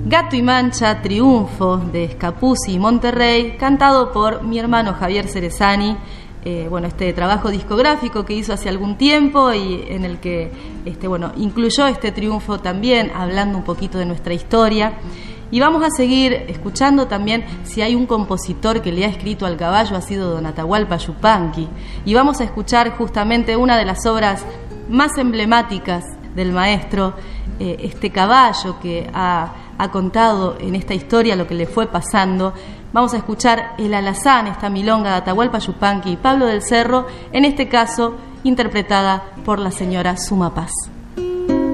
Gato y Mancha, Triunfo de Scapuzzi y Monterrey, cantado por mi hermano Javier Cerezani. Este trabajo discográfico que hizo hace algún tiempo y en el que incluyó este triunfo también, hablando un poquito de nuestra historia. Y vamos a seguir escuchando también, si hay un compositor que le ha escrito al caballo, ha sido Don Atahualpa Yupanqui. Y vamos a escuchar justamente una de las obras más emblemáticas del maestro, este caballo que ha contado en esta historia lo que le fue pasando. Vamos a escuchar El Alazán, esta milonga de Atahualpa Yupanqui y Pablo del Cerro, en este caso interpretada por la señora Suma Paz.